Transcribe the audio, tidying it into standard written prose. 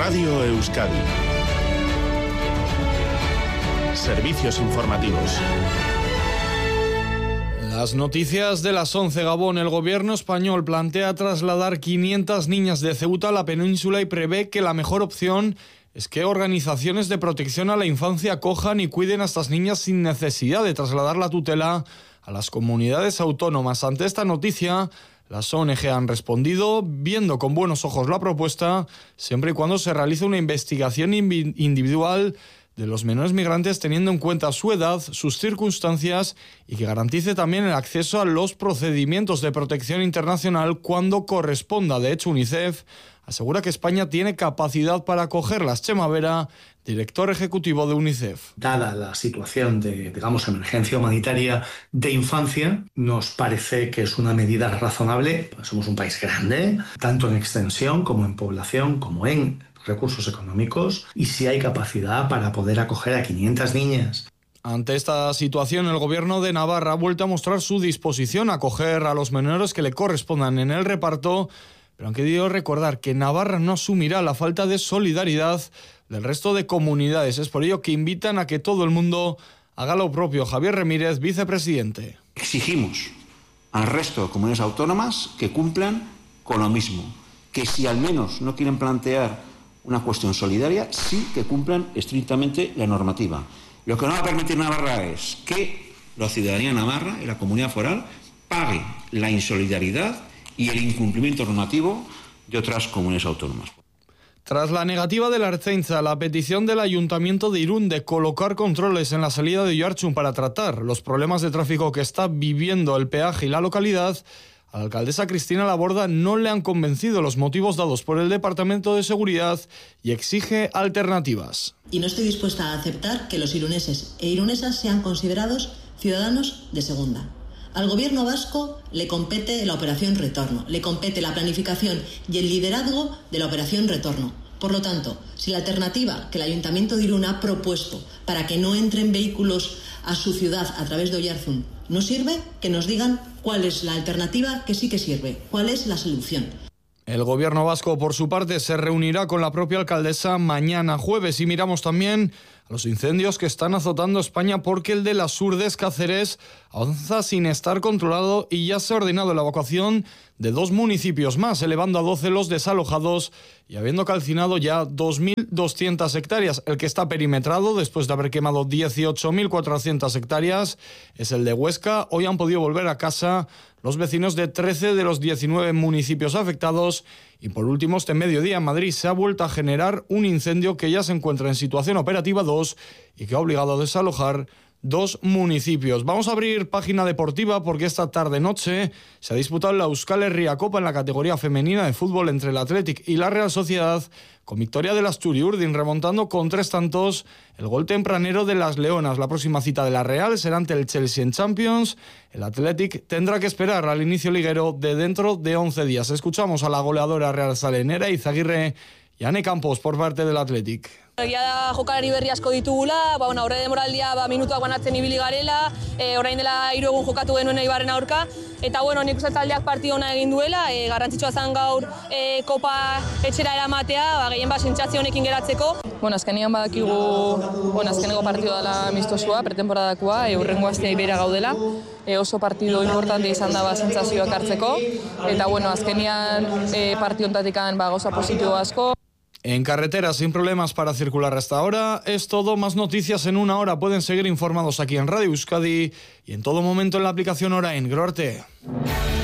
Radio Euskadi. Servicios informativos. Las noticias de las 11, Gabón. El gobierno español plantea trasladar 500 niñas de Ceuta a la península y prevé que la mejor opción es que organizaciones de protección a la infancia acojan y cuiden a estas niñas sin necesidad de trasladar la tutela a las comunidades autónomas. Ante esta noticia, las ONG han respondido viendo con buenos ojos la propuesta, siempre y cuando se realice una investigación individual de los menores migrantes teniendo en cuenta su edad, sus circunstancias y que garantice también el acceso a los procedimientos de protección internacional cuando corresponda. De hecho, UNICEF asegura que España tiene capacidad para acogerlas. Chema Vera, director ejecutivo de UNICEF. Dada la situación de, emergencia humanitaria de infancia, nos parece que es una medida razonable. Somos un país grande, tanto en extensión como en población, como en recursos económicos, y si hay capacidad para poder acoger a 500 niñas. Ante esta situación, el gobierno de Navarra ha vuelto a mostrar su disposición a acoger a los menores que le correspondan en el reparto, pero han querido recordar que Navarra no asumirá la falta de solidaridad del resto de comunidades. Es por ello que invitan a que todo el mundo haga lo propio. Javier Remírez, vicepresidente. Exigimos al resto de comunidades autónomas que cumplan con lo mismo, que si al menos no quieren plantear una cuestión solidaria, sí que cumplan estrictamente la normativa. Lo que no va a permitir Navarra es que la ciudadanía navarra y la comunidad foral pague la insolidaridad y el incumplimiento normativo de otras comunidades autónomas. Tras la negativa de la Ertzaintza, la petición del Ayuntamiento de Irún de colocar controles en la salida de Oiartzun para tratar los problemas de tráfico que está viviendo el peaje y la localidad, a la alcaldesa Cristina Laborda no le han convencido los motivos dados por el Departamento de Seguridad y exige alternativas. Y no estoy dispuesta a aceptar que los iruneses e irunesas sean considerados ciudadanos de segunda. Al gobierno vasco le compete la operación retorno, le compete la planificación y el liderazgo de la operación retorno. Por lo tanto, si la alternativa que el Ayuntamiento de Irún ha propuesto para que no entren vehículos a su ciudad a través de Oiartzun no sirve, que nos digan cuál es la alternativa que sí que sirve, cuál es la solución. El gobierno vasco, por su parte, se reunirá con la propia alcaldesa mañana jueves. Y miramos también a los incendios que están azotando España, porque el de las Urdes Cáceres avanza sin estar controlado y ya se ha ordenado la evacuación de 2 municipios más, elevando a 12 los desalojados y habiendo calcinado ya 2.200 hectáreas. El que está perimetrado, después de haber quemado 18.400 hectáreas, es el de Huesca. Hoy han podido volver a casa los vecinos de 13 de los 19 municipios afectados. Y por último, este mediodía en Madrid se ha vuelto a generar un incendio que ya se encuentra en situación operativa 2 y que ha obligado a desalojar 2 municipios. Vamos a abrir página deportiva porque esta tarde-noche se ha disputado la Euskal Herria Copa en la categoría femenina de fútbol entre el Athletic y la Real Sociedad, con victoria del Asturi Urdin, remontando con 3 tantos el gol tempranero de las Leonas. La próxima cita de la Real será ante el Chelsea en Champions. El Athletic tendrá que esperar al inicio liguero de dentro de 11 días. Escuchamos a la goleadora real salenera Izaguirre y Ane Campos por parte del Athletic. Egia da jokalari berri asko ditugula, aurre demoraldia minutuak banatzen ibili garela, orain dela 3 egun jokatu genuen Eibarren aurka, eta nik uste taldeak partidu ona egin duela, garrantzitsua zen gaur kopa etxera eramatea, gehien sentsazio honekin geratzeko. Azkenean badakigu, azkeneko partidua dela amistosua, pretemporadakoa, hurrengo astea Ibeira gaudela, oso partidu importante izan da sentsazioak hartzeko, eta azkenean partidu honetatik gauza positibo asko. En carretera sin problemas para circular hasta ahora. Es todo. Más noticias en 1 hora. Pueden seguir informados aquí en Radio Euskadi y en todo momento en la aplicación Orain. Gero arte.